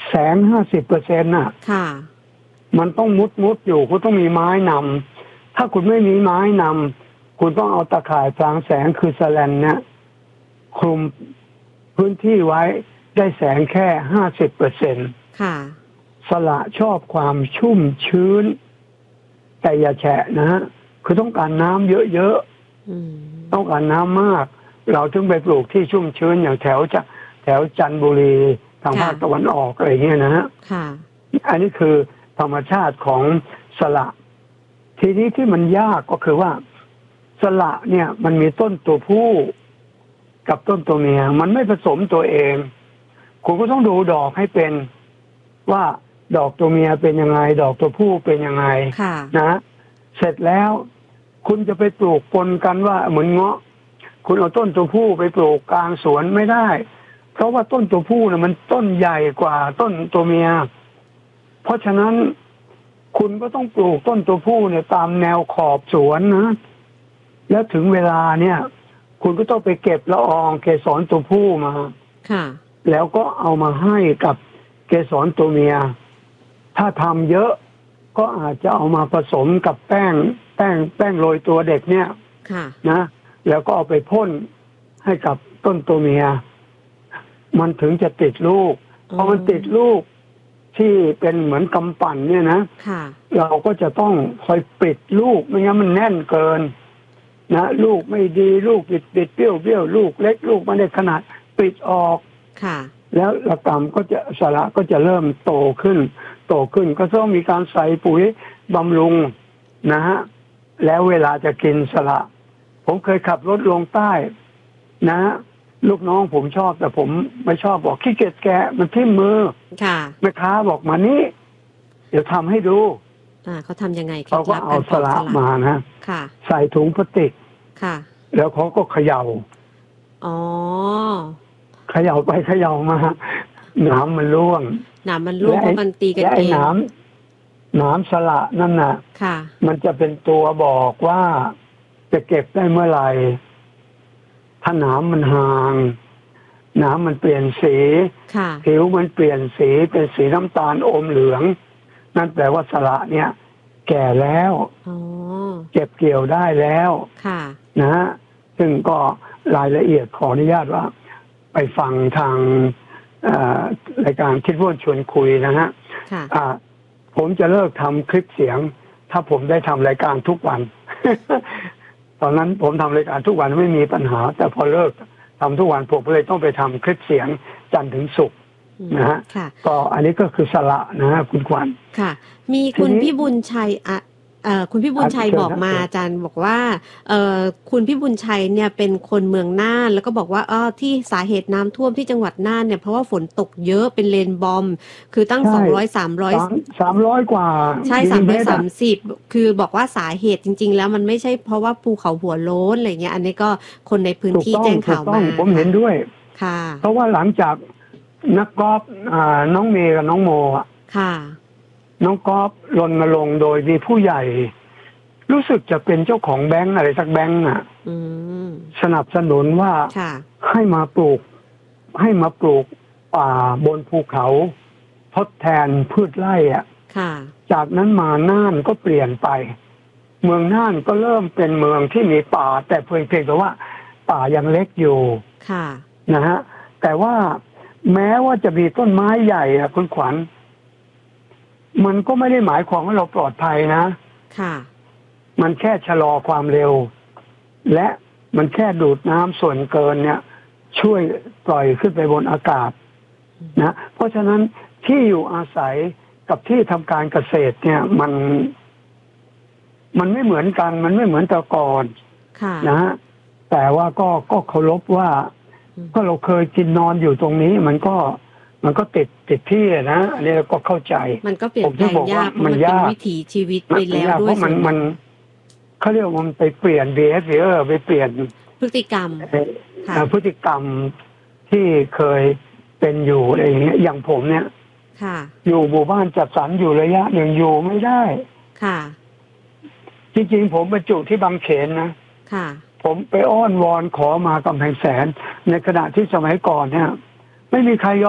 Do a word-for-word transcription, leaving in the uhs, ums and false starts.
แสงห้าสิบเปอร์เซ็นต์น่ะค่ะมันต้องมุดมุดอยู่คุณต้องมีไม้นำถ้าคุณไม่มีไม้นำคุณต้องเอาตะข่ายพรางแสงคือแสแลนเนี่ยคลุมพื้นที่ไว้ได้แสงแค่ห้าสิบเปอร์เซ็นต์ค่ะสละชอบความชุ่มชื้นแต่อย่าแฉะนะฮะคือต้องการน้ำเยอะๆต้องการน้ำมากเราถึงไปปลูกที่ชุ่มชื้นอย่างแถวจะแถวจันทบุรีทางภาคตะวันออกอะไรเงี้ยนะฮะอันนี้คือธรรมชาติของสละทีนี้ที่มันยากก็คือว่าสละเนี่ยมันมีต้นตัวผู้กับต้นตัวเมียมันไม่ผสมตัวเองคุณก็ต้องดูดอกให้เป็นว่าดอกตัวเมียเป็นยังไงดอกตัวผู้เป็นยังไงนะเสร็จแล้วคุณจะไปปลูกปนกันว่าเหมือนเงาะคุณเอาต้นตัวผู้ไปปลูกกลางสวนไม่ได้เพราะว่าต้นตัวผู้เนี่ยมันต้นใหญ่กว่าต้นตัวเมียเพราะฉะนั้นคุณก็ต้องปลูกต้นตัวผู้เนี่ยตามแนวขอบสวนนะแล้วถึงเวลาเนี่ยคุณก็ต้องไปเก็บละอองเกสรตัวผู้มาค่ะแล้วก็เอามาให้กับเกสรตัวเมียถ้าทำเยอะก็อาจจะเอามาผสมกับแป้งแป้งแป้งโรยตัวเด็กเนี่ยนะแล้วก็เอาไปพ่นให้กับต้นตัวเมียมันถึงจะติดลูกพอมันติดลูกที่เป็นเหมือนกำปั่นเนี่ยนะเราก็จะต้องคอยปิดลูกไม่งั้นมันแน่นเกินนะลูกไม่ดีลูกปิดปิดเปรี้ยวเปรี้ยวลูกเล็กลูกไม่ได้ขนาดปิดออกแล้วระกำก็จะสละก็จะเริ่มโตขึ้นโตขึ้นก็ต้องมีการใส่ปุ๋ยบำรุงนะฮะแล้วเวลาจะกินสละผมเคยขับรถลงใต้นะลูกน้องผมชอบแต่ผมไม่ชอบบอกขี้เกียจแกะมันทิ่มมือแม่ค้าบอกมานี่เดี๋ยวทำให้ดูอ่าเขาทำยังไงเขาก็เอาสละมานะค่ะใส่ถุงพลาสติกค่ะแล้วเขาก็เขย่าอ๋อเขย่าไปเขย่ามาหนามมันร่วงหนามมันร่วงเพราะมันตีกันเองหนามหนามสละนั่นน่ะค่ะมันจะเป็นตัวบอกว่าจะเก็บได้เมื่อไหร่ถ้าหนามมันห่างหนามมันเปลี่ยนสีผิวมันเปลี่ยนสีเป็นสีน้ำตาลอมเหลืองนั่นแปลว่าสละเนี่ยแก่แล้วเก็บเกี่ยวได้แล้วนะฮะซึ่งก็รายละเอียดขออนุญาตว่าไปฟังทางรายการคิดว่าชวนคุยนะฮะผมจะเลิกทำคลิปเสียงถ้าผมได้ทำรายการทุกวัน ตอนนั้นผมทำรายการทุกวันไม่มีปัญหาแต่พอเลิกทำทุกวันผมเลยต้องไปทำคลิปเสียงจันทร์ถึงศุกร์นะฮะก็อันนี้ก็คือสละนะฮะคุณขวัญค่ะมีคุณพี่บุญชัยอ่ะเอ่อคุณพี่บุญชัยบอกมาอาจารย์บอกว่าเอ่อคุณพี่บุญชัยเนี่ยเป็นคนเมืองน่านแล้วก็บอกว่าอ้อที่สาเหตุน้ำท่วมที่จังหวัดน่านเนี่ยเพราะว่าฝนตกเยอะเป็นเลนบอมคือตั้งสองร้อย สามร้อยสามร้อยกว่าใช่สามร้อยสามสิบคือบอกว่าสาเหตุจริงๆแล้วมันไม่ใช่เพราะว่าภูเขาหัวโล้นอะไรเงี้ยอันนี้ก็คนในพื้นที่แจ้งข่าวมาผมเห็นด้วยค่ะเพราะว่าหลังจากนักกอล์ฟน้องเมย์กับน้องโมอ่ะค่ะน้องกอล์ฟรณรงค์โดยมีผู้ใหญ่รู้สึกจะเป็นเจ้าของแบงก์อะไรสักแบงก์อ่ะสนับสนุนว่าให้มาปลูกให้มาปลูกป่าบนภูเขาทดแทนพืชไร่อ่ะจากนั้นมาน่านก็เปลี่ยนไปเมืองน่านก็เริ่มเป็นเมืองที่มีป่าแต่เพียงเพียงแต่ว่าป่ายังเล็กอยู่นะฮะแต่ว่าแม้ว่าจะมีต้นไม้ใหญ่อ่ะคุณขวัญมันก็ไม่ได้หมายความว่าเราปลอดภัยนะค่ะมันแค่ชะลอความเร็วและมันแค่ดูดน้ำส่วนเกินเนี่ยช่วยปล่อยขึ้นไปบนอากาศนะเพราะฉะนั้นที่อยู่อาศัยกับที่ทำการเกษตรเนี่ยมันมันไม่เหมือนกันมันไม่เหมือนแต่ก่อนนะฮะแต่ว่าก็ก็เคารพว่าก็เราเคยกินนอนอยู่ตรงนี้มันก็มันก็ติดติดที่นะอันนี้เราก็เข้าใจมันก็เปลี่ยนแปลงยากมันเป็นวิถีชีวิตไปแล้วด้วยมันมันเขาเรียกว่ามันไปเปลี่ยน behavior ไปเปลี่ยนพฤติกรรมพฤติกรรมที่เคยเป็นอยู่อะไรอย่างเงี้ยอย่างผมเนี่ยอยู่หมู่บ้านจัดสรรอยู่ระยะหนึ่งอยู่ไม่ได้ค่ะจริงๆผมบรรจุที่บางเขนนะค่ะผมไปอ้อนวอนขอมากำแพงแสนในขณะที่สมัยก่อนเนี่ยไม่มีใคร